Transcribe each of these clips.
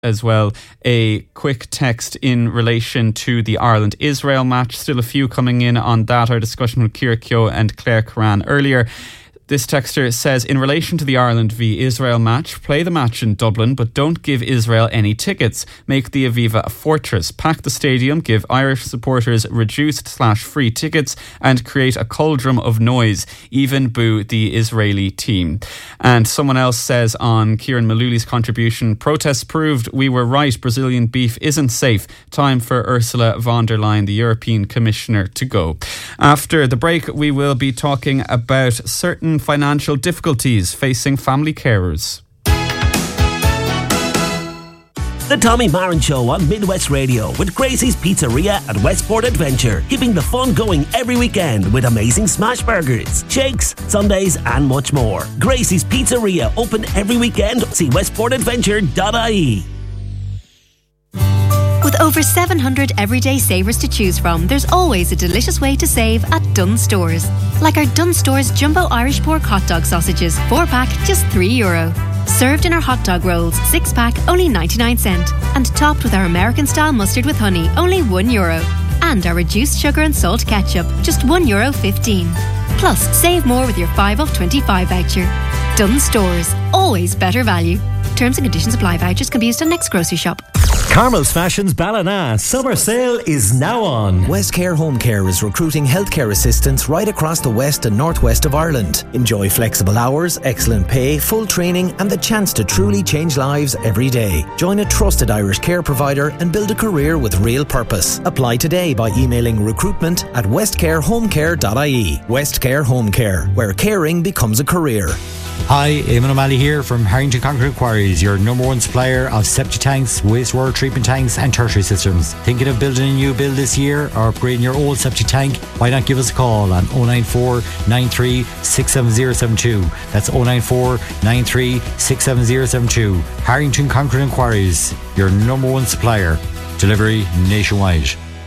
as well a quick text in relation to the Ireland-Israel match. Still a few coming in on that. Our discussion with Ciara Keogh and Claire Curran earlier. This texter says, in relation to the Ireland v Israel match, play the match in Dublin, but don't give Israel any tickets. Make the Aviva a fortress. Pack the stadium, give Irish supporters reduced/free tickets, and create a cauldron of noise. Even boo the Israeli team. And someone else says on Kieran Maluli's contribution, protests proved we were right. Brazilian beef isn't safe. Time for Ursula von der Leyen, the European Commissioner, to go. After the break, we will be talking about certain financial difficulties facing family carers. The Tommy Marin Show on Midwest Radio with Gracie's Pizzeria at Westport Adventure, keeping the fun going every weekend with amazing smash burgers, shakes, sundaes and much more. Gracie's Pizzeria, open every weekend. See westportadventure.ie. With over 700 everyday savers to choose from, there's always a delicious way to save at Dunnes Stores. Like our Dunnes Stores Jumbo Irish Pork Hot Dog Sausages, 4-pack, just €3. Served in our hot dog rolls, 6-pack, only 99¢. And topped with our American-style mustard with honey, only €1. And our reduced sugar and salt ketchup, just €1.15. Plus, save more with your 5 off 25 voucher. Dunnes Stores, always better value. Terms and conditions apply. Vouchers can be used on next grocery shop. Carmel's Fashions Ballina summer sale is now on. Westcare Home Care is recruiting healthcare assistants right across the west and northwest of Ireland. Enjoy flexible hours, excellent pay, full training and the chance to truly change lives every day. Join a trusted Irish care provider and build a career with real purpose. Apply today by emailing recruitment@westcarehomecare.ie. Westcare Home Care, where caring becomes a career. Hi, Eamon O'Malley here from Harrington Concrete Quarries, your number one supplier of septic tanks, wastewater treatment tanks and tertiary systems. Thinking of building a new build this year or upgrading your old septic tank? Why not give us a call on 094 93 67072. That's 094 93 67072. Harrington Concrete Quarries, your number one supplier. Delivery nationwide.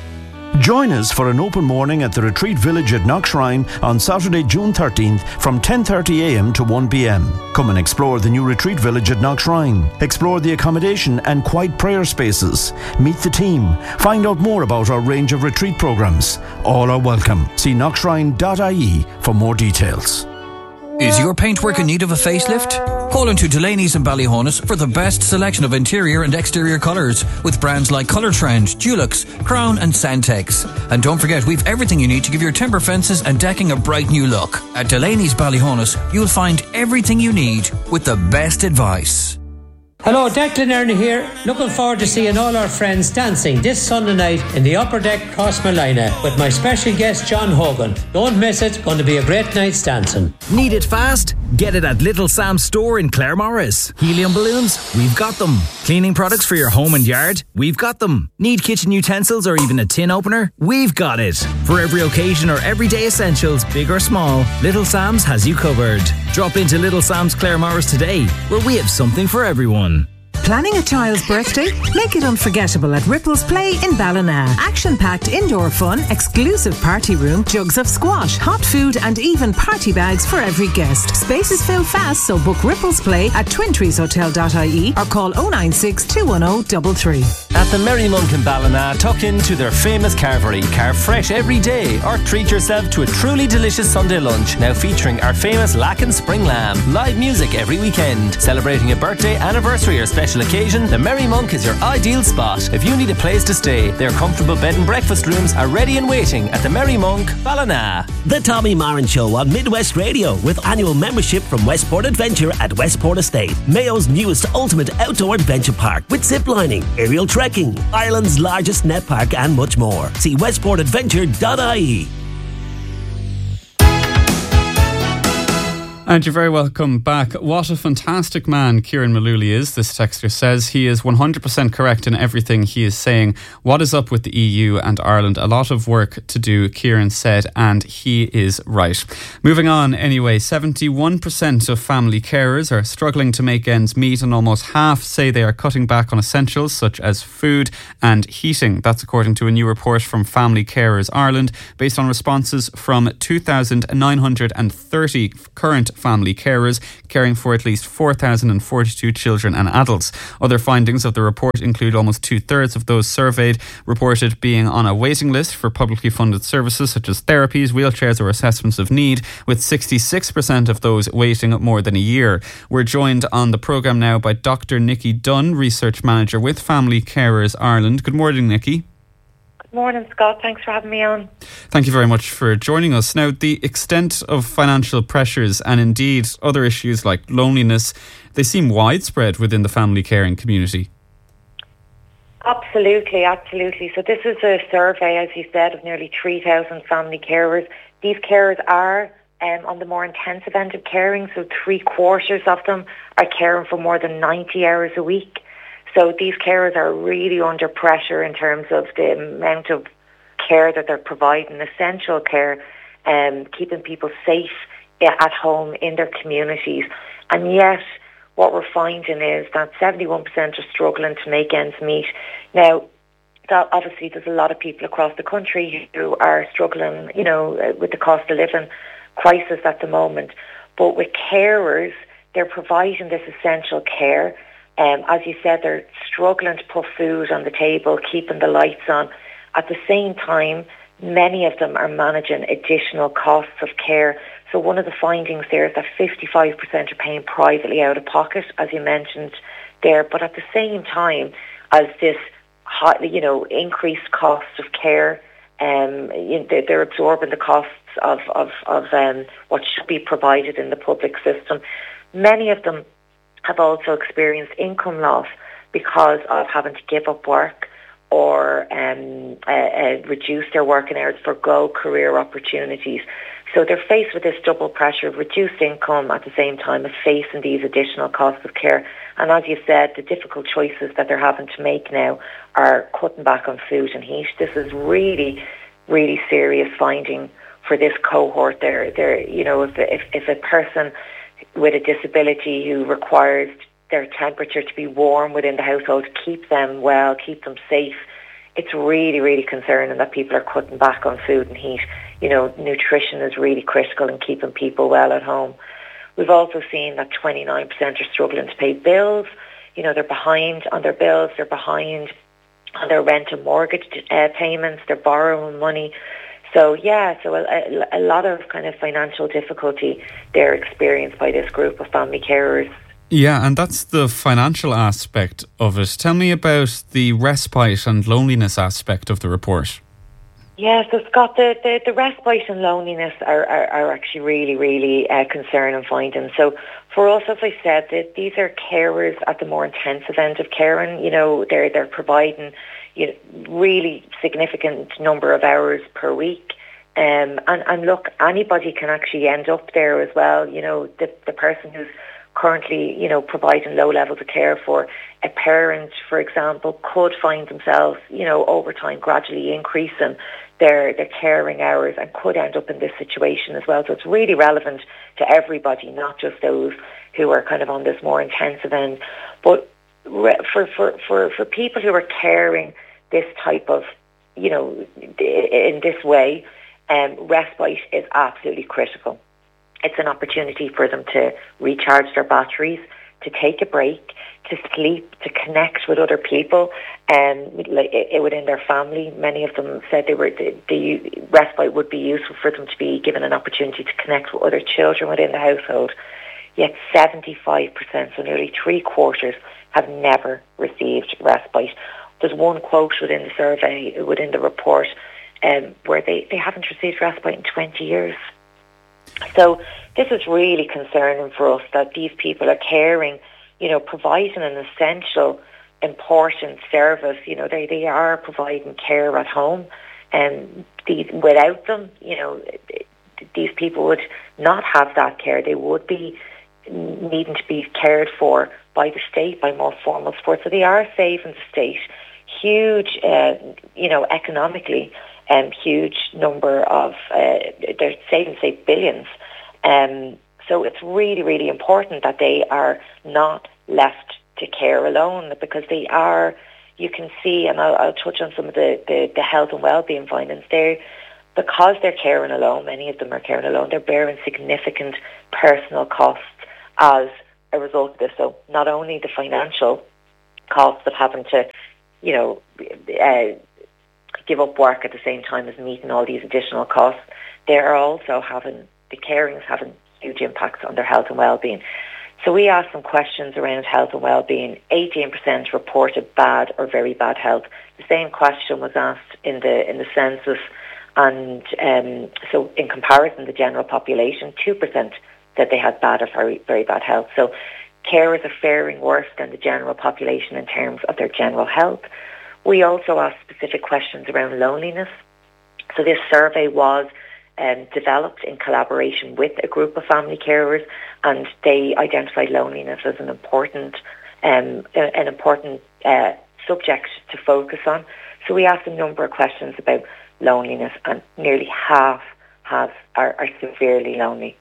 Join us for an open morning at the Retreat Village at Knockshrine on Saturday, June 13th from 10:30am to 1pm. Come and explore the new Retreat Village at Knockshrine. Explore the accommodation and quiet prayer spaces. Meet the team. Find out more about our range of retreat programs. All are welcome. See knockshrine.ie for more details. Is your paintwork in need of a facelift? Call into Delaney's in Ballyhonus for the best selection of interior and exterior colours with brands like Colour Trend, Dulux, Crown and Santex. And don't forget, we've everything you need to give your timber fences and decking a bright new look. At Delaney's Ballyhonus, you'll find everything you need with the best advice. Hello, Declan Ernie here. Looking forward to seeing all our friends dancing this Sunday night in the Upper Deck Cross Malina with my special guest John Hogan. Don't miss it, going to be a great night's dancing. Need it fast? Get it at Little Sam's store in Claremorris. Helium balloons? We've got them. Cleaning products for your home and yard? We've got them. Need kitchen utensils or even a tin opener? We've got it. For every occasion or everyday essentials, big or small, Little Sam's has you covered. Drop into Little Sam's Claremorris today, where we have something for everyone. Planning a child's birthday? Make it unforgettable at Ripples Play in Ballina. Action-packed indoor fun, exclusive party room, jugs of squash, hot food and even party bags for every guest. Spaces fill fast, so book Ripples Play at twintreeshotel.ie or call 096 210 33. At the Merry Monk in Ballina, tuck into their famous carvery. Carve fresh every day or treat yourself to a truly delicious Sunday lunch, now featuring our famous Lacken Spring Lamb. Live music every weekend. Celebrating a birthday, anniversary or special occasion, the Merry Monk is your ideal spot. If you need a place to stay, their comfortable bed and breakfast rooms are ready and waiting at the Merry Monk, Ballina. The Tommy Marin Show on Midwest Radio with annual membership from Westport Adventure at Westport Estate, Mayo's newest ultimate outdoor adventure park with ziplining, aerial trekking, Ireland's largest net park and much more. See westportadventure.ie. And you're very welcome back. What a fantastic man Kieran Maluli is, this texter says. He is 100% correct in everything he is saying. What is up with the EU and Ireland? A lot of work to do, Kieran said, and he is right. Moving on anyway, 71% of family carers are struggling to make ends meet, and almost half say they are cutting back on essentials such as food and heating. That's according to a new report from Family Carers Ireland, based on responses from 2,930 current family carers, caring for at least 4,042 children and adults. Other findings of the report include almost 2/3 of those surveyed reported being on a waiting list for publicly funded services such as therapies, wheelchairs or assessments of need, with 66% of those waiting more than a year. We're joined on the programme now by Dr. Nikki Dunn, Research Manager with Family Carers Ireland. Good morning, Nikki. Morning, Scott. Thanks for having me on. Thank you very much for joining us. Now, the extent of financial pressures and indeed other issues like loneliness, they seem widespread within the family caring community. Absolutely. So this is a survey, as you said, of nearly 3,000 family carers. These carers are on the more intensive end of caring, so 3/4 of them are caring for more than 90 hours a week. So these carers are really under pressure in terms of the amount of care that they're providing, essential care, keeping people safe at home in their communities. And yet, what we're finding is that 71% are struggling to make ends meet. Now, obviously, there's a lot of people across the country who are struggling, with the cost of living crisis at the moment. But with carers, they're providing this essential care. As you said, they're struggling to put food on the table, keeping the lights on. At the same time, many of them are managing additional costs of care. So one of the findings there is that 55% are paying privately out of pocket, as you mentioned there. But at the same time, as this, increased cost of care, they're absorbing the costs of what should be provided in the public system. Many of them have also experienced income loss because of having to give up work or reduce their working hours, forgo career opportunities. So they're faced with this double pressure of reduced income at the same time as facing these additional costs of care. And as you said, the difficult choices that they're having to make now are cutting back on food and heat. This is really, really serious finding for this cohort. If a person with a disability who requires their temperature to be warm within the household, keep them well, keep them safe, it's really, really concerning that people are cutting back on food and heat. Nutrition is really critical in keeping people well at home. We've also seen that 29% are struggling to pay bills. They're behind on their bills, they're behind on their rent and mortgage payments, they're borrowing money. So a lot of kind of financial difficulty they're experienced by this group of family carers. Yeah, and that's the financial aspect of it. Tell me about the respite and loneliness aspect of the report. Yeah, so Scott, the respite and loneliness are actually really, really concerning findings. So for us, as I said, these are carers at the more intensive end of caring. They're providing really significant number of hours per week. And look, anybody can actually end up there as well. The person who's currently, providing low levels of care for a parent, for example, could find themselves, over time gradually increasing their caring hours and could end up in this situation as well. So it's really relevant to everybody, not just those who are kind of on this more intensive end. But for people who are caring this type of, in this way, respite is absolutely critical. It's an opportunity for them to recharge their batteries, to take a break, to sleep, to connect with other people within their family. Many of them said the respite would be useful for them to be given an opportunity to connect with other children within the household. Yet 75%, so nearly 3/4, have never received respite. There's one quote within the survey, within the report, where they haven't received respite in 20 years. So this is really concerning for us that these people are caring, providing an essential, important service. They are providing care at home, and without them, these people would not have that care. They would be needing to be cared for by the state, by more formal support. So they are saving the state huge, economically, huge number of, they're saving, say, billions. So it's really, really important that they are not left to care alone, because they are, you can see, and I'll touch on some of the health and well-being findings there, because they're caring alone, many of them are caring alone, they're bearing significant personal costs as a result of this. So not only the financial costs of having to, give up work at the same time as meeting all these additional costs, they are also the caring is having huge impacts on their health and well-being. So we asked some questions around health and well-being. 18% reported bad or very bad health. The same question was asked in the census, and so in comparison, the general population, 2% said they had bad or very, very bad health. So carers are faring worse than the general population in terms of their general health. We also asked specific questions around loneliness. So this survey was developed in collaboration with a group of family carers, and they identified loneliness as an important subject to focus on. So we asked a number of questions about loneliness, and nearly half are severely lonely.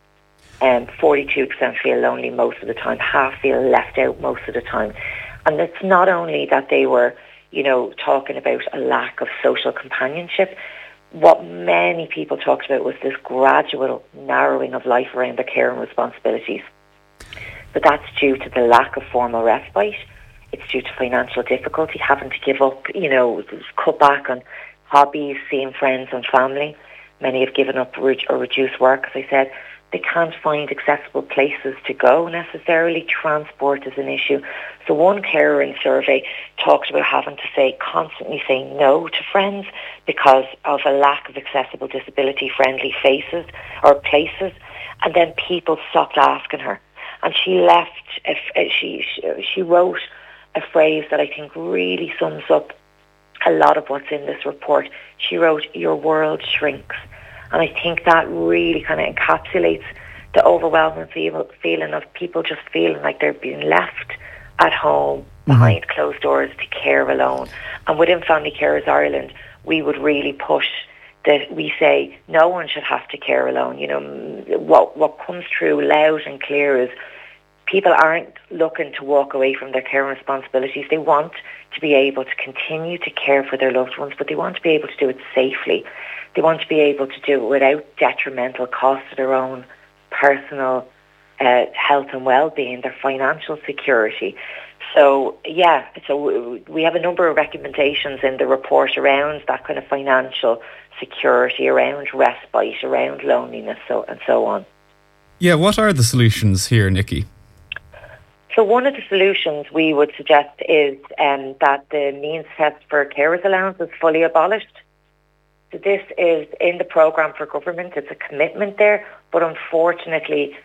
42% feel lonely most of the time. Half feel left out most of the time. And it's not only that they were, talking about a lack of social companionship. What many people talked about was this gradual narrowing of life around their care and responsibilities. But that's due to the lack of formal respite. It's due to financial difficulty, having to give up, cut back on hobbies, seeing friends and family. Many have given up or reduced work, as I said. They can't find accessible places to go necessarily. Transport is an issue. So one carer in survey talked about having to constantly say no to friends because of a lack of accessible disability-friendly faces or places. And then people stopped asking her. And she she wrote a phrase that I think really sums up a lot of what's in this report. She wrote, "Your world shrinks." And I think that really kind of encapsulates the overwhelming feeling of people just feeling like they're being left at home behind closed doors to care alone. And within Family Carers Ireland, we would really push that we say no one should have to care alone. What comes through loud and clear is people aren't looking to walk away from their care responsibilities. They want to be able to continue to care for their loved ones, but they want to be able to do it safely. They want to be able to do it without detrimental cost to their own personal health and well-being, their financial security. So, we have a number of recommendations in the report around that kind of financial security, around respite, around loneliness, and so on. Yeah, what are the solutions here, Nikki? So one of the solutions we would suggest is that the means test for carers allowance is fully abolished. So this is in the programme for government. It's a commitment there, but unfortunately,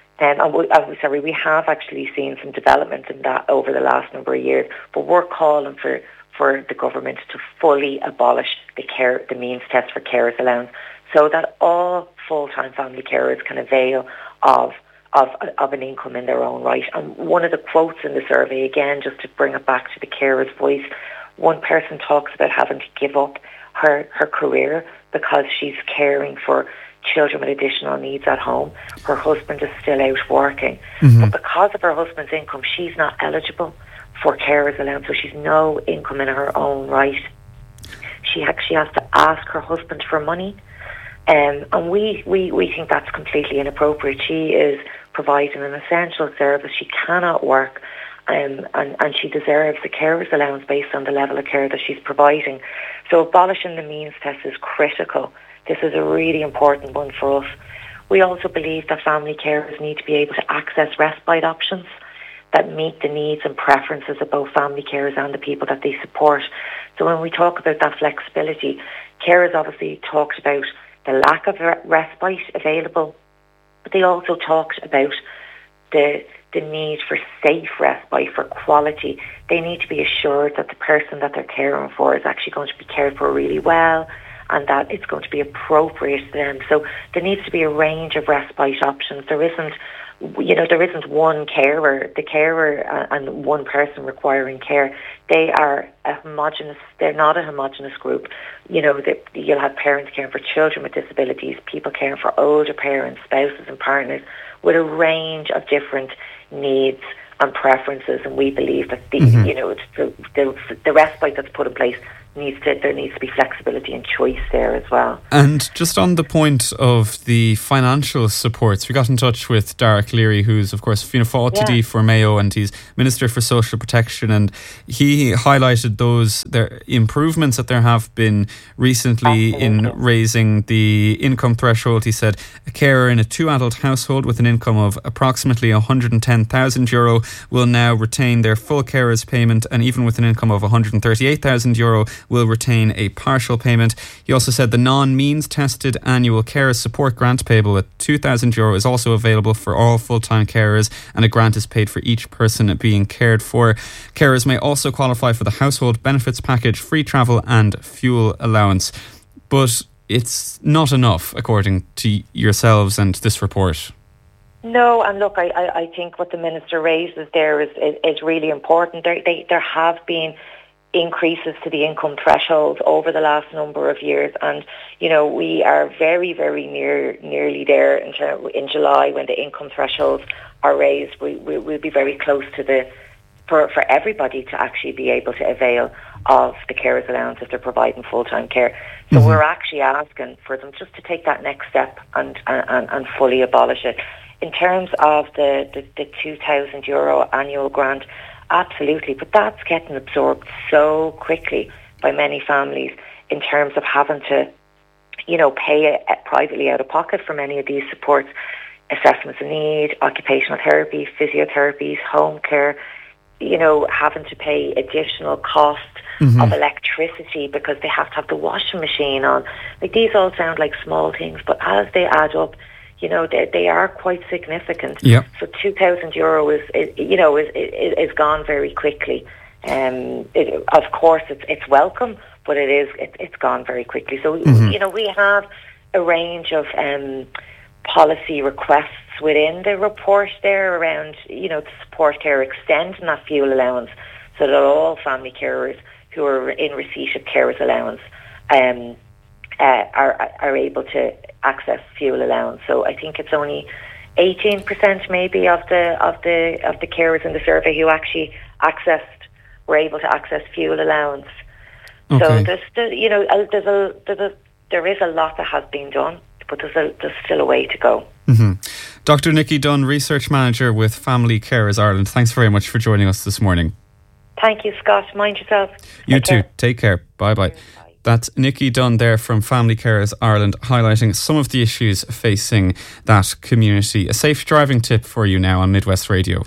we have actually seen some development in that over the last number of years. But we're calling for the government to fully abolish the means test for carers allowance, so that all full-time family carers can avail of an income in their own right. And one of the quotes in the survey, again, just to bring it back to the carer's voice, one person talks about having to give up her career because she's caring for children with additional needs at home. Her husband is still out working. But because of her husband's income, she's not eligible for carers allowance, so she's no income in her own right. She actually has to ask her husband for money. And we think that's completely inappropriate. She is providing an essential service. She cannot work, and she deserves the carers allowance based on the level of care that she's providing. So abolishing the means test is critical. This is a really important one for us. We also believe that family carers need to be able to access respite options that meet the needs and preferences of both family carers and the people that they support. So when we talk about that flexibility, carers obviously talked about the lack of respite available, but they also talked about the need for safe respite, for quality. They need to be assured that the person that they're caring for is actually going to be cared for really well, and that it's going to be appropriate to them. So there needs to be a range of respite options. There isn't one carer, the carer and one person requiring care. They are they're not a homogenous group. You'll have parents caring for children with disabilities, people caring for older parents, spouses and partners with a range of different needs and preferences, and we believe that the respite that's put in place there needs to be flexibility and choice there as well. And just on the point of the financial supports, we got in touch with Darach Leary, who's of course Fianna Fáil TD for Mayo, and he's Minister for Social Protection, and he highlighted those improvements that there have been recently in raising the income threshold. He said a carer in a 2-adult household with an income of approximately €110,000 will now retain their full carer's payment, and even with an income of €138,000 will retain a partial payment. He also said the non-means tested annual carer support grant payable at €2,000 is also available for all full-time carers, and a grant is paid for each person being cared for. Carers may also qualify for the household benefits package, free travel and fuel allowance. But it's not enough, according to yourselves and this report. No, and look, I think what the Minister raises there is really important. There have been increases to the income threshold over the last number of years, and we are very, very nearly there in July when the income thresholds are raised. We'll be very close to for everybody to actually be able to avail of the carers allowance if they're providing full-time care. So we're actually asking for them just to take that next step and fully abolish it. In terms of the €2,000 annual grant, absolutely, but that's getting absorbed so quickly by many families in terms of having to, pay it privately out of pocket for many of these supports, assessments of need, occupational therapy, physiotherapies, home care, having to pay additional cost of electricity because they have to have the washing machine on. Like, these all sound like small things, but as they add up, they are quite significant. Yep. So €2,000 is gone very quickly. Of course, it's welcome, but it's gone very quickly. So we have a range of policy requests within the report there around to support care, extending that fuel allowance so that all family carers who are in receipt of carers allowance are able to access fuel allowance. So I think it's only 18% maybe of the carers in the survey who actually were able to access fuel allowance. Okay. So there is a lot that has been done, but there's still a way to go. Dr. Nikki Dunn, Research Manager with Family Carers Ireland, thanks very much for joining us this morning. Thank you, Scott. Mind yourself. You too. Take care. Bye-bye. That's Nikki Dunn there from Family Carers Ireland, highlighting some of the issues facing that community. A safe driving tip for you now on Midwest Radio.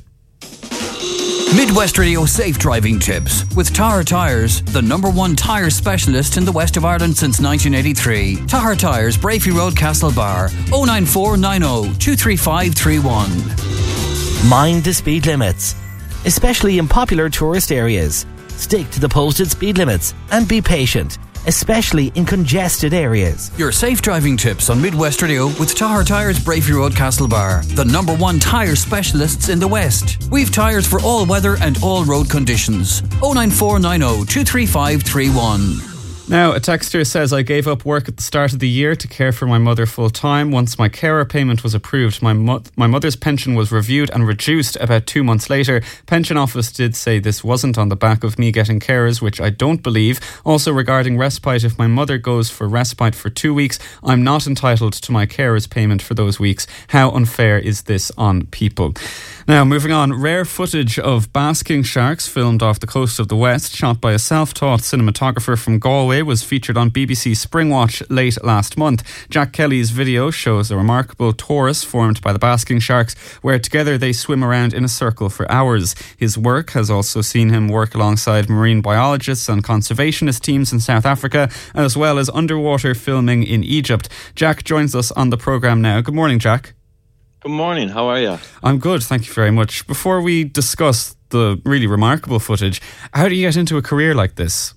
Midwest Radio safe driving tips with Tahar Tyres, the #1 tyre specialist in the west of Ireland since 1983. Tahar Tyres, Brafey Road, Castlebar, 09490 23531. Mind the speed limits, especially in popular tourist areas. Stick to the posted speed limits and be patient, especially in congested areas. Your safe driving tips on Midwest Radio with Tahar Tyres, Brafey Road, Castlebar, the #1 tyre specialists in the West. We've tyres for all weather and all road conditions. 09490 23531. Now, a texter says, I gave up work at the start of the year to care for my mother full time. Once my carer payment was approved, my mother's pension was reviewed and reduced about 2 months later. Pension office did say this wasn't on the back of me getting carers, which I don't believe. Also, regarding respite, if my mother goes for respite for 2 weeks, I'm not entitled to my carer's payment for those weeks. How unfair is this on people? Now, moving on, rare footage of basking sharks filmed off the coast of the West, shot by a self-taught cinematographer from Galway, was featured on BBC Springwatch late last month. Jack Kelly's video shows a remarkable torus formed by the basking sharks, where together they swim around in a circle for hours. His work has also seen him work alongside marine biologists and conservationist teams in South Africa, as well as underwater filming in Egypt. Jack joins us on the programme now. Good morning, Jack. Good morning, how are you? I'm good, thank you very much. Before we discuss the really remarkable footage, how do you get into a career like this?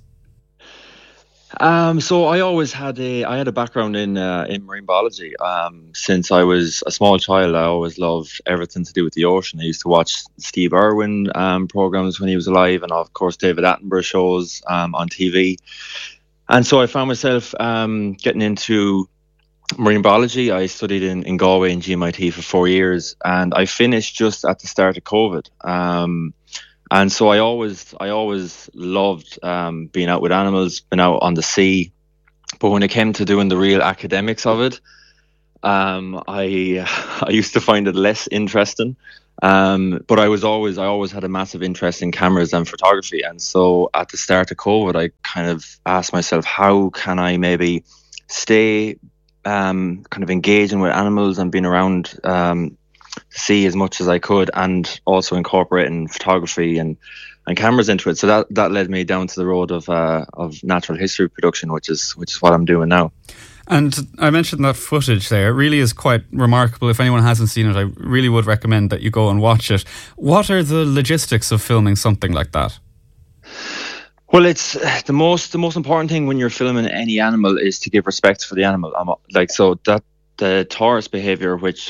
So I always had a background in marine biology. Since I was a small child, I always loved everything to do with the ocean. I used to watch Steve Irwin programs when he was alive, and of course David Attenborough shows on TV. And so I found myself getting into marine biology. I studied in Galway and GMIT for 4 years, and I finished just at the start of COVID. And so I always loved being out with animals, been out on the sea. But when it came to doing the real academics of it, I used to find it less interesting. But I always had a massive interest in cameras and photography. And so at the start of COVID, I kind of asked myself, how can I maybe stay kind of engaging with animals and being around the sea as much as I could, and also incorporating photography and cameras into it. So that led me down to the road of natural history production, which is what I'm doing now. And I mentioned that footage there. It really is quite remarkable. If anyone hasn't seen it, I really would recommend that you go and watch it. What are the logistics of filming something like that? Well, it's the most important thing when you're filming any animal is to give respect for the animal. So that the tourist behavior, which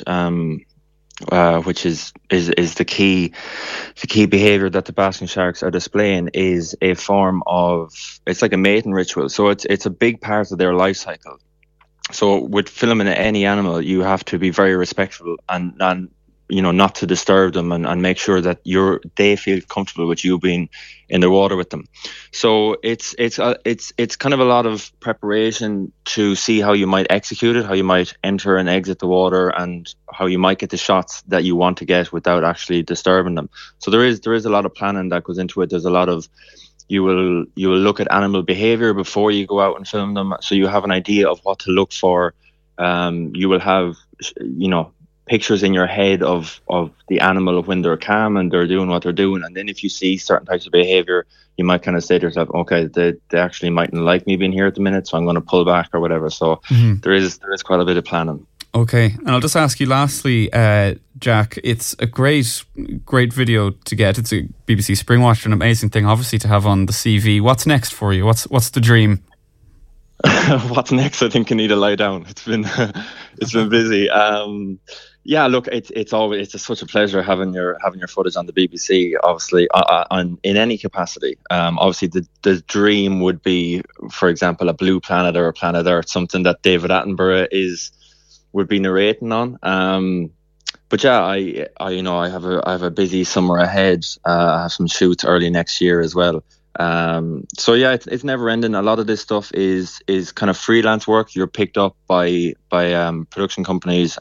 is the key behavior that the basking sharks are displaying, is a form of, it's like a mating ritual. So it's a big part of their life cycle. So with filming any animal, you have to be very respectful and not to disturb them, and make sure that they feel comfortable with you being in the water with them. So it's kind of a lot of preparation to see how you might execute it, how you might enter and exit the water, and how you might get the shots that you want to get without actually disturbing them. So there is a lot of planning that goes into it. There's a lot of, you will look at animal behavior before you go out and film them, so you have an idea of what to look for. You will have pictures in your head of the animal when they're calm and they're doing what they're doing, and then if you see certain types of behavior, you might kind of say to yourself, okay, they actually mightn't like me being here at the minute, so I'm going to pull back or whatever. So there is quite a bit of planning. Okay, and I'll just ask you lastly, Jack, it's a great video to get. It's a BBC Springwatcher, an amazing thing obviously to have on the CV. What's next for you? What's the dream? What's next? I think I need to lie down. It's been busy. Yeah, look, it's such a pleasure having your footage on the BBC. Obviously, in any capacity. Obviously, the dream would be, for example, a Blue Planet or a Planet Earth, something that David Attenborough would be narrating on. But yeah, I have a busy summer ahead. I have some shoots early next year as well. So yeah, it's never ending. A lot of this stuff is kind of freelance work. You're picked up by production companies,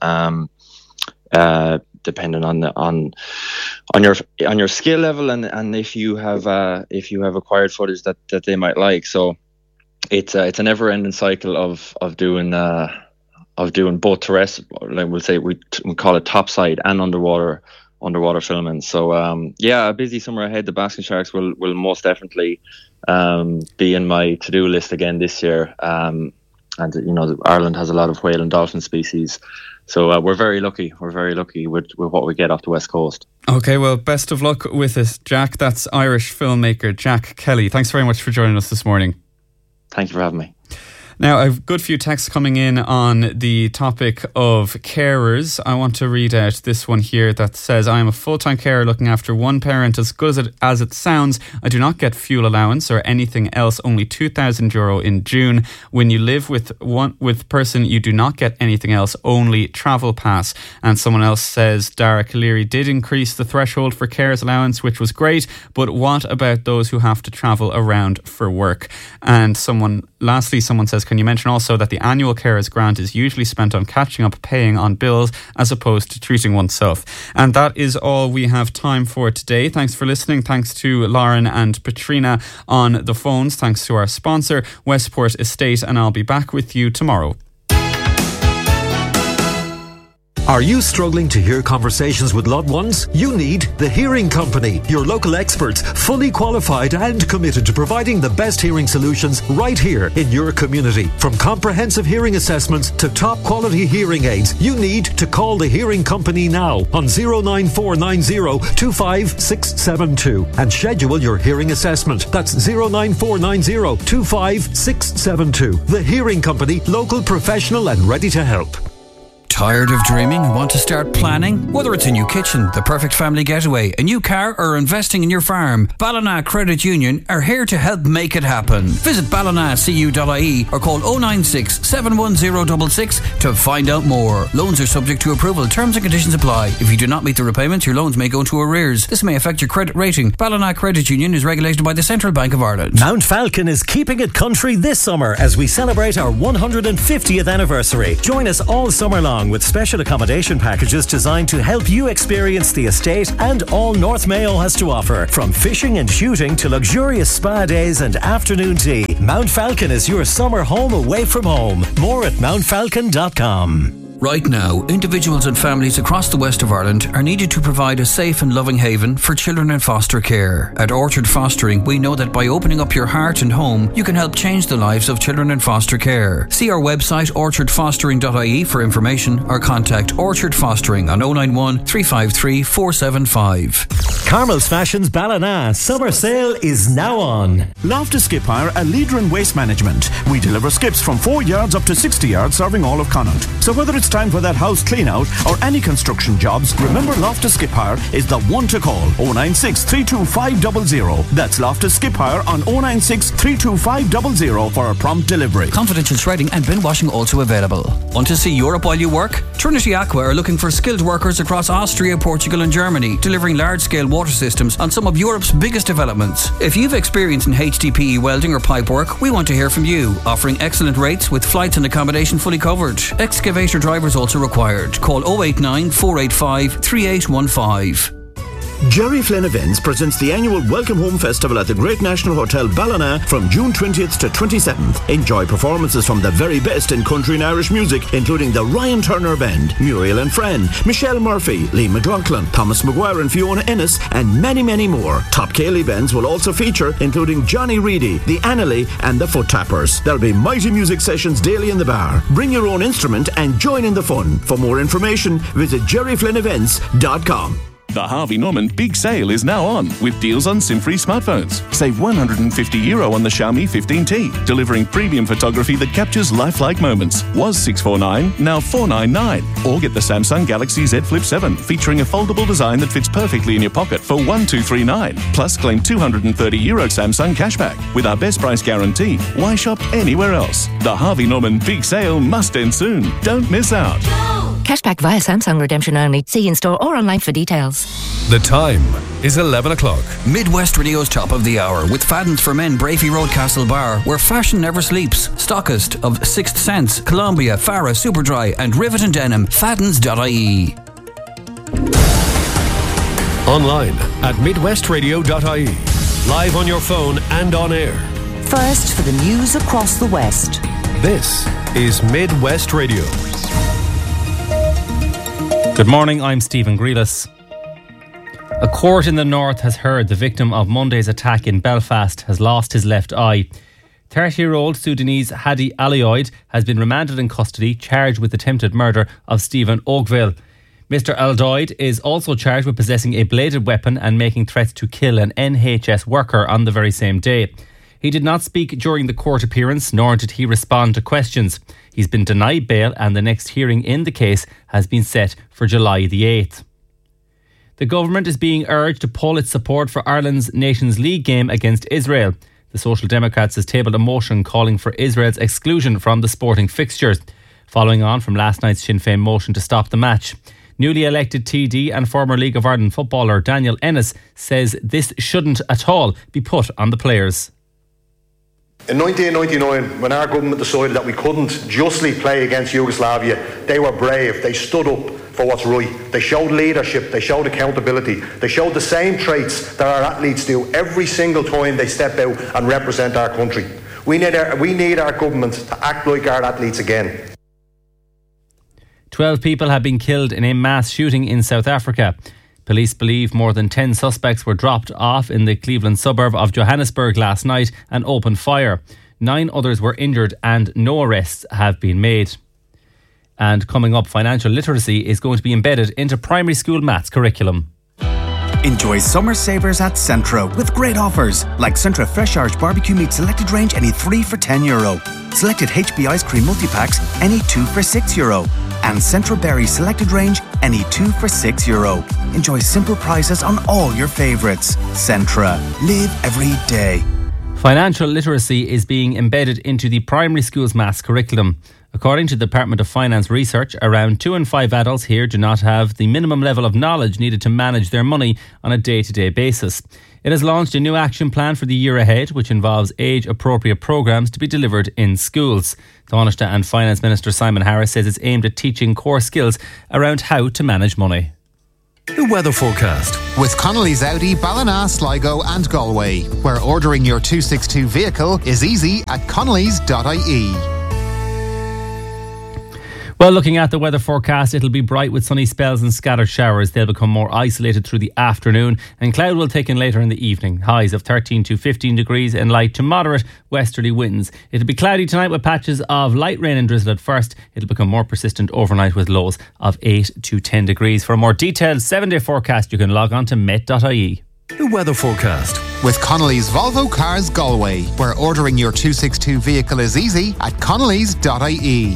depending on your skill level and if you have acquired footage that they might like. So it's a never ending cycle of doing both terrestrial, like we'll say we call it topside and underwater filming. So a busy summer ahead. The basking sharks will most definitely be in my to-do list again this year. And Ireland has a lot of whale and dolphin species, so we're very lucky with what we get off the west coast. Okay, well, best of luck with it, Jack. That's Irish filmmaker Jack Kelly. Thanks very much for joining us this morning. Thank you for having me. Now, I've a good few texts coming in on the topic of carers. I want to read out this one here that says, I am a full-time carer looking after one parent. As good as it sounds, I do not get fuel allowance or anything else, only €2,000 in June. When you live with person, you do not get anything else, only travel pass. And someone else says, Dara Calleary did increase the threshold for carers allowance, which was great, but what about those who have to travel around for work? And someone says, can you mention also that the annual carers grant is usually spent on catching up paying on bills as opposed to treating oneself? And that is all we have time for today. Thanks for listening. Thanks to Lauren and Patrina on the phones. Thanks to our sponsor, Westport Estate, and I'll be back with you tomorrow. Are you struggling to hear conversations with loved ones? You need The Hearing Company, your local experts, fully qualified and committed to providing the best hearing solutions right here in your community. From comprehensive hearing assessments to top quality hearing aids, you need to call The Hearing Company now on 09490 25672 and schedule your hearing assessment. That's 09490 25672. The Hearing Company, local, professional and ready to help. Tired of dreaming and want to start planning? Whether it's a new kitchen, the perfect family getaway, a new car, or investing in your farm, Ballina Credit Union are here to help make it happen. Visit ballinacu.ie or call 096 71066 to find out more. Loans are subject to approval. Terms and conditions apply. If you do not meet the repayments, your loans may go into arrears. This may affect your credit rating. Ballina Credit Union is regulated by the Central Bank of Ireland. Mount Falcon is keeping it country this summer as we celebrate our 150th anniversary. Join us all summer long with special accommodation packages designed to help you experience the estate and all North Mayo has to offer. From fishing and shooting to luxurious spa days and afternoon tea, Mount Falcon is your summer home away from home. More at mountfalcon.com. Right now, individuals and families across the west of Ireland are needed to provide a safe and loving haven for children in foster care. At Orchard Fostering, we know that by opening up your heart and home, you can help change the lives of children in foster care. See our website orchardfostering.ie for information or contact Orchard Fostering on 091 353 475. Carmel's Fashions Ballina summer sale is now on. Loftus Skip Hire, a leader in waste management. We deliver skips from 4 yards up to 60 yards, serving all of Connaught. So whether it's time for that house clean out or any construction jobs, remember Loftus Skip Hire is the one to call. 096 325 00. That's Loftus Skip Hire on 096 325 00 for a prompt delivery. Confidential shredding and bin washing also available. Want to see Europe while you work? Trinity Aqua are looking for skilled workers across Austria, Portugal and Germany, delivering large-scale water systems on some of Europe's biggest developments. If you've experience in HDPE welding or pipe work, we want to hear from you, offering excellent rates with flights and accommodation fully covered. Excavator drivers also required. Call 089 485 3815. Jerry Flynn Events presents the annual Welcome Home Festival at the Great National Hotel Ballina from June 20th to 27th. Enjoy performances from the very best in country and Irish music, including the Ryan Turner Band, Muriel and Friend, Michelle Murphy, Lee McLaughlin, Thomas Maguire and Fiona Ennis, and many, many more. Top Cayley bands will also feature, including Johnny Reedy, the Annalee and the Foot Tappers. There'll be mighty music sessions daily in the bar. Bring your own instrument and join in the fun. For more information, visit jerryflynnevents.com. The Harvey Norman Big Sale is now on with deals on SIM-free smartphones. Save €150 on the Xiaomi 15T, delivering premium photography that captures lifelike moments. Was $649, now $499. Or get the Samsung Galaxy Z Flip 7, featuring a foldable design that fits perfectly in your pocket for $1,239. Plus, claim €230 Samsung cashback. With our best price guarantee, why shop anywhere else? The Harvey Norman Big Sale must end soon. Don't miss out. Cashback via Samsung redemption only. See in store or online for details. The time is 11 o'clock. Midwest Radio's top of the hour with Fadden's for Men, Brafey Road, Castle Bar, where fashion never sleeps. Stockist of Sixth Sense, Columbia, Farah, Superdry and Rivet and Denim. Faddens.ie. Online at midwestradio.ie. Live on your phone and on air. First for the news across the West. This is Midwest Radio. Good morning, I'm Stephen Grealis. A court in the north has heard the victim of Monday's attack in Belfast has lost his left eye. 30-year-old Sudanese Hadi Alioid has been remanded in custody, charged with attempted murder of Stephen Oakville. Mr Aldoid is also charged with possessing a bladed weapon and making threats to kill an NHS worker on the very same day. He did not speak during the court appearance, nor did he respond to questions. He's been denied bail and the next hearing in the case has been set for July the 8th. The government is being urged to pull its support for Ireland's Nations League game against Israel. The Social Democrats has tabled a motion calling for Israel's exclusion from the sporting fixtures, following on from last night's Sinn Féin motion to stop the match. Newly elected TD and former League of Ireland footballer Daniel Ennis says this shouldn't at all be put on the players. In 1999, when our government decided that we couldn't justly play against Yugoslavia, they were brave. They stood up for what's right. They showed leadership. They showed accountability. They showed the same traits that our athletes do every single time they step out and represent our country. We need our government to act like our athletes again. 12 people have been killed in a mass shooting in South Africa. Police believe more than 10 suspects were dropped off in the Cleveland suburb of Johannesburg last night and opened fire. 9 others were injured and no arrests have been made. And coming up, financial literacy is going to be embedded into primary school maths curriculum. Enjoy summer savers at Centra with great offers like Centra Fresh Irish Barbecue Meat Selected Range any 3 for €10. Selected HB Ice Cream Multi-Packs any 2 for €6. And Centra Berry selected range, any 2 for €6. Enjoy simple prices on all your favourites. Centra. Live every day. Financial literacy is being embedded into the primary school's maths curriculum. According to the Department of Finance research, around 2 in 5 adults here do not have the minimum level of knowledge needed to manage their money on a day-to-day basis. It has launched a new action plan for the year ahead, which involves age-appropriate programmes to be delivered in schools. Taoiseach and Finance Minister Simon Harris says it's aimed at teaching core skills around how to manage money. The weather forecast. With Connolly's Audi, Ballina, Sligo and Galway, where ordering your 262 vehicle is easy at connellys.ie. Well, looking at the weather forecast, it'll be bright with sunny spells and scattered showers. They'll become more isolated through the afternoon, and cloud will take in later in the evening. Highs of 13 to 15 degrees and light to moderate westerly winds. It'll be cloudy tonight with patches of light rain and drizzle at first. It'll become more persistent overnight with lows of 8 to 10 degrees. For a more detailed 7-day forecast, you can log on to met.ie. The weather forecast. With Connolly's Volvo Cars Galway, where ordering your 262 vehicle is easy at connellys.ie.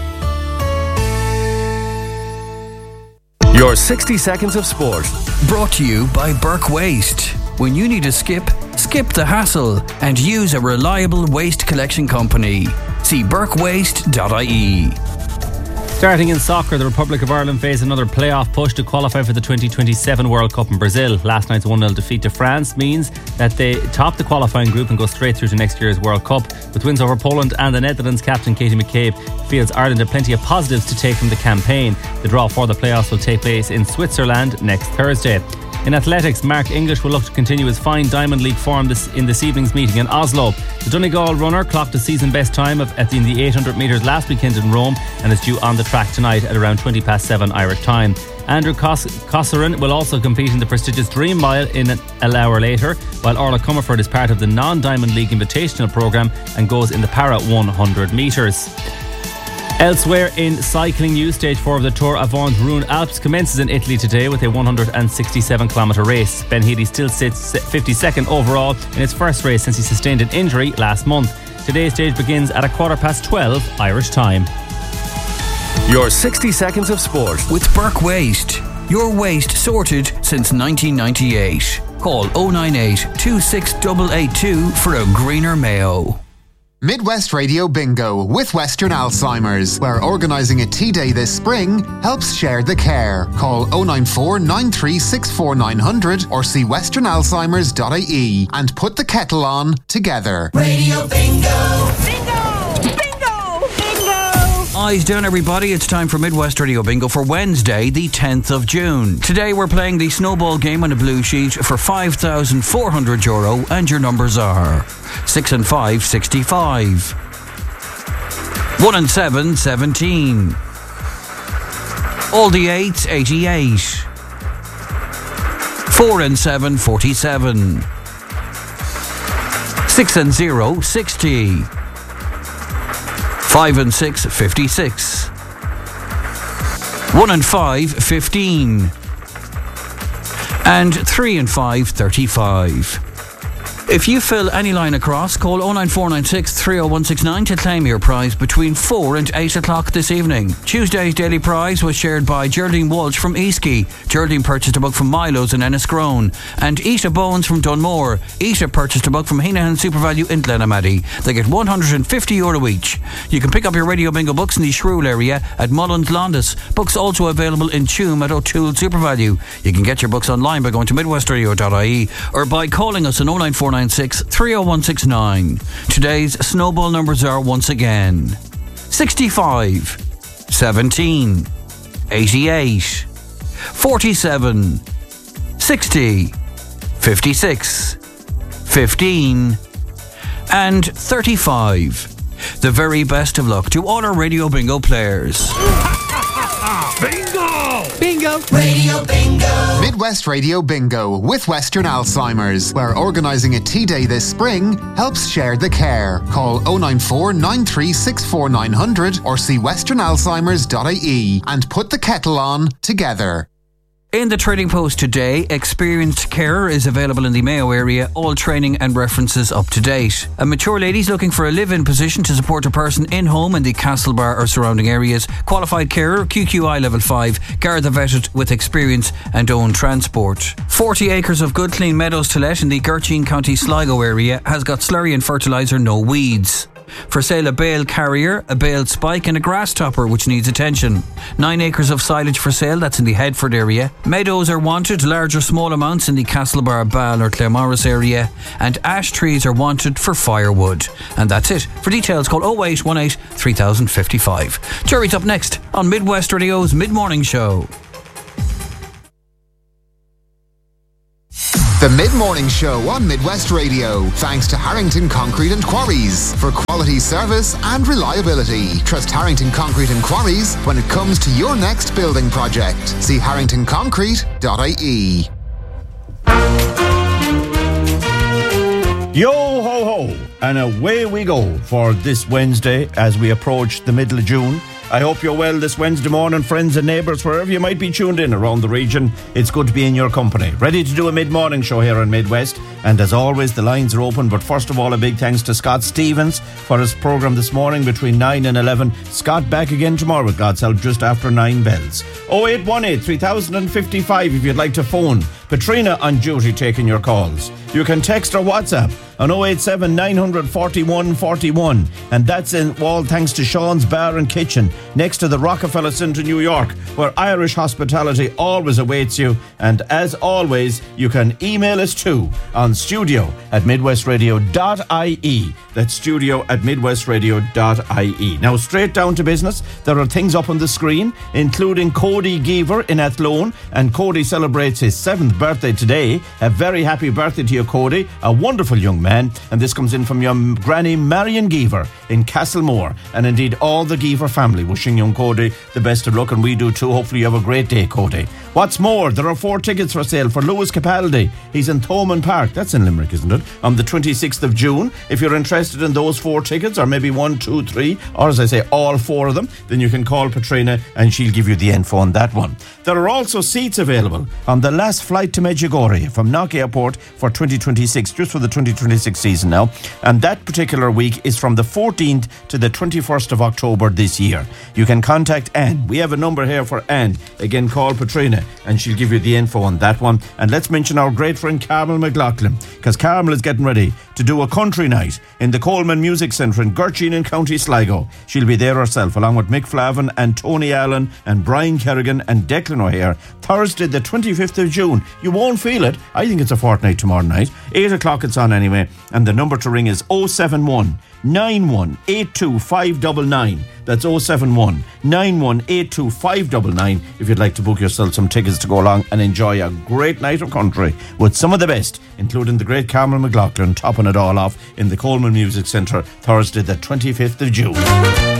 Your 60 seconds of sport. Brought to you by Burke Waste. When you need to skip the hassle and use a reliable waste collection company. See burkewaste.ie. Starting in soccer, the Republic of Ireland face another playoff push to qualify for the 2027 World Cup in Brazil. Last night's 1-0 defeat to France means that they top the qualifying group and go straight through to next year's World Cup. With wins over Poland and the Netherlands, captain Katie McCabe feels Ireland have plenty of positives to take from the campaign. The draw for the playoffs will take place in Switzerland next Thursday. In athletics, Mark English will look to continue his fine Diamond League form in this evening's meeting in Oslo. The Donegal runner clocked a season best time in the 800 metres last weekend in Rome and is due on the track tonight at around 7:20 Irish time. Andrew Cosseran will also compete in the prestigious Dream Mile in an hour later, while Orla Comerford is part of the non-Diamond League Invitational programme and goes in the para 100 metres. Elsewhere in cycling news, stage 4 of the Tour of Rhone Alps commences in Italy today with a 167-kilometre race. Ben Healy still sits 52nd overall in his first race since he sustained an injury last month. Today's stage begins at 12:15 Irish time. Your 60 seconds of sport. With Burke Waste. Your waste sorted since 1998. Call 098 26882 for a greener Mayo. Midwest Radio Bingo with Western Alzheimer's, where organising a tea day this spring helps share the care. Call 094 9364 900 or see westernalzheimers.ie and put the kettle on together. Radio Bingo! Bingo! Bingo! Bingo! Eyes down, everybody. It's time for Midwest Radio Bingo for Wednesday, the 10th of June. Today we're playing the snowball game on a blue sheet for €5,400, and your numbers are 6 and 5, 65. 1 and 7, 17. All the 8s, 88. 4 and 7, 47. 6 and 0, 60. 5 and 6, 56. 1 and 5, 15. And 3 and 5, 35. If you fill any line across, call 09496 30169 to claim your prize between 4 and 8 o'clock this evening. Tuesday's daily prize was shared by Geraldine Walsh from Eastkey. Geraldine purchased a book from Milo's in Enniscrone. And Ita Bones from Dunmore. Ita purchased a book from Heenahan SuperValue in Glenamaddy. They get €150 each. You can pick up your Radio Bingo books in the Shrewell area at Mullins Londis. Books also available in Tuam at O'Toole SuperValue. You can get your books online by going to midwestradio.ie or by calling us on 09496 30169. Today's snowball numbers are once again 65, 17, 88, 47, 60, 56, 15 and 35. The very best of luck to all our Radio Bingo players. Bingo! Bingo! Radio Bingo! Midwest Radio Bingo with Western Alzheimer's, where organising a tea day this spring helps share the care. Call 094 9364 900 or see westernalzheimers.ie and put the kettle on together. In the Trading Post today, experienced carer is available in the Mayo area, all training and references up to date. A mature lady's looking for a live-in position to support a person in home in the Castlebar or surrounding areas. Qualified carer, QQI level 5, Garda vetted with experience and own transport. 40 acres of good clean meadows to let in the Gertrude County Sligo area has got slurry and fertiliser, no weeds. For sale, a bale carrier, a bale spike and a grass topper which needs attention. 9 acres of silage for sale, that's in the Headford area. Meadows are wanted, large or small amounts in the Castlebar, Ball or Claremorris area. And ash trees are wanted for firewood. And that's it. For details call 0818 3055. Jury's up next on Midwest Radio's Mid-Morning Show. The Mid-Morning Show on Midwest Radio, thanks to Harrington Concrete and Quarries. For quality service and reliability, trust Harrington Concrete and Quarries when it comes to your next building project. See harringtonconcrete.ie. Yo ho ho, and away we go for this Wednesday as we approach the middle of June. I hope you're well this Wednesday morning, friends and neighbours, wherever you might be tuned in around the region. It's good to be in your company. Ready to do a mid-morning show here on Midwest. And as always, the lines are open. But first of all, a big thanks to Scott Stevens for his programme this morning between 9 and 11. Scott back again tomorrow with God's help just after 9 bells. 0818 3055 if you'd like to phone. Petrina on duty taking your calls. You can text or WhatsApp on 087 941 41, and that's in all thanks to Sean's Bar and Kitchen next to the Rockefeller Centre, New York, where Irish hospitality always awaits you. And as always, you can email us too on studio@midwestradio.ie. That's studio@midwestradio.ie. Now straight down to business. There are things up on the screen, including Cody Geaver in Athlone, and Cody celebrates his 7th birthday today. A very happy birthday to you, Cody. A wonderful young man. And this comes in from your granny Marion Geaver in Castlemore, and indeed all the Geaver family, wishing young Cody the best of luck, and we do too. Hopefully you have a great day, Cody. What's more, there are 4 tickets for sale for Lewis Capaldi. He's in Thomond Park, that's in Limerick, isn't it, on the 26th of June. If you're interested in those 4 tickets, or maybe 1, 2, 3, or as I say, all 4 of them, then you can call Petrina and she'll give you the info on that one. There are also seats available on the last flight to Medjugorje from Knock Airport for 2026, just for the 2026 season now. And that particular week is from the 14th to the 21st of October this year. You can contact Anne. We have a number here for Anne. Again, call Petrina and she'll give you the info on that one. And let's mention our great friend Carmel McLaughlin, because Carmel is getting ready to do a country night in the Coleman Music Centre in Gertrude in County Sligo. She'll be there herself, along with Mick Flavin and Tony Allen and Brian Kerrigan and Declan O'Hare, Thursday the 25th of June. You won't feel it. I think it's a fortnight tomorrow night. 8 o'clock it's on anyway. And the number to ring is 071 9182 599. That's 071 9182 599 if you'd like to book yourself some tickets to go along and enjoy a great night of country with some of the best, including the great Carmel McLaughlin topping it all off in the Coleman Music Centre Thursday the 25th of June.